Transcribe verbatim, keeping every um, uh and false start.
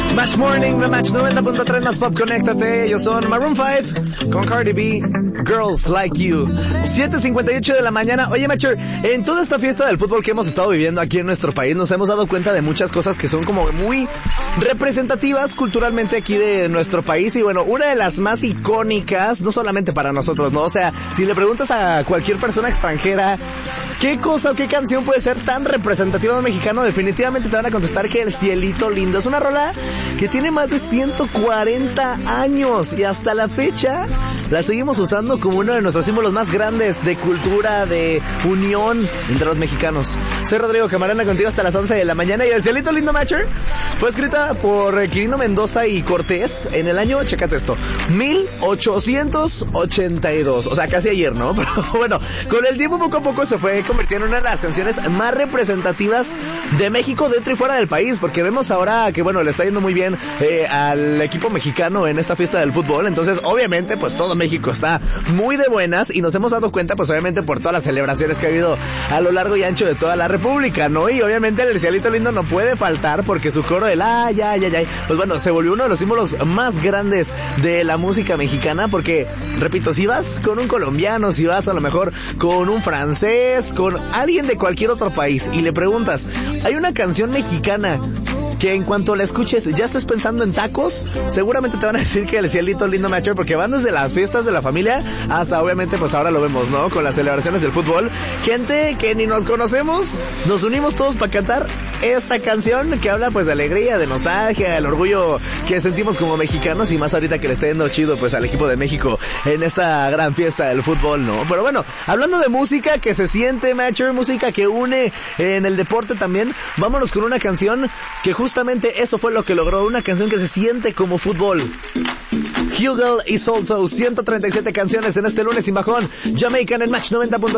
Match Morning, The Match noventa punto tres más Pop, conéctate. Ellos son Maroon cinco con Cardi B, Girls Like You. siete cincuenta y ocho de la mañana. Oye, Matcher, en toda esta fiesta del fútbol que hemos estado viviendo aquí en nuestro país, nos hemos dado cuenta de muchas cosas que son como muy representativas culturalmente aquí de nuestro país. Y bueno, una de las más icónicas, no solamente para nosotros, ¿no? O sea, si le preguntas a cualquier persona extranjera qué cosa o qué canción puede ser tan representativa de un mexicano, definitivamente te van a contestar que El Cielito Lindo. Es una rola que tiene más de ciento cuarenta años y hasta la fecha la seguimos usando como uno de nuestros símbolos más grandes de cultura, de unión entre los mexicanos. Soy Rodrigo Camarena, contigo hasta las once de la mañana. Y El Cielito Lindo, Matcher, fue escrita por Quirino Mendoza y Cortés en el año, chécate esto, mil ochocientos ochenta y dos. O sea, casi ayer, ¿no? Pero bueno, con el tiempo poco a poco se fue convirtiendo en una de las canciones más representativas de México dentro y fuera del país, porque vemos ahora que, bueno, le está yendo muy bien eh, al equipo mexicano en esta fiesta del fútbol. Entonces, obviamente, pues todo México está muy de buenas y nos hemos dado cuenta, pues obviamente, por todas las celebraciones que ha habido a lo largo y ancho de toda la República, ¿no? Y obviamente El Cielito Lindo no puede faltar, porque su coro del ay, ay, ay, ay, pues bueno, se volvió uno de los símbolos más grandes de la música mexicana, porque, repito, si vas con un colombiano, si vas a lo mejor con un francés, con alguien de cualquier otro país y le preguntas, hay una canción mexicana que en cuanto la escuches ya estés pensando en tacos, seguramente te van a decir que El Cielito Lindo, Matcher, porque van desde las fiestas de la familia hasta, obviamente, pues ahora lo vemos, ¿no? Con las celebraciones del fútbol. Gente que ni nos conocemos, nos unimos todos para cantar esta canción que habla, pues, de alegría, de nostalgia, del orgullo que sentimos como mexicanos, y más ahorita que le está yendo chido, pues, al equipo de México en esta gran fiesta del fútbol, ¿no? Pero bueno, hablando de música que se siente, Matcher, música que une en el deporte también, vámonos con una canción que justamente eso fue lo que logró, una canción que se siente como fútbol. Hugel y Soul, ciento treinta y siete canciones en este lunes sin bajón. Jamaican en Match noventa punto